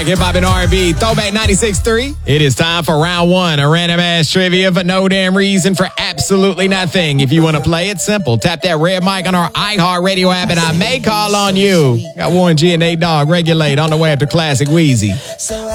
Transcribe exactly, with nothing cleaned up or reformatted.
Hip Hop and R and B, Throwback ninety-six point three. It is time for round one, a random ass trivia for no damn reason for absolutely nothing. If you want to play it, simple. Tap that red mic on our iHeartRadio app and I may call on you. Got Warren G and Nate Dogg, Regulate on the way up to Classic Wheezy.